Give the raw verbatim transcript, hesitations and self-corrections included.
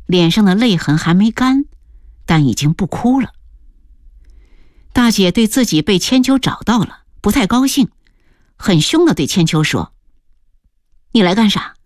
脸上的泪痕还没干，但已经不哭了。大姐对自己被千秋找到了不太高兴，很凶地对千秋说：“你来干啥？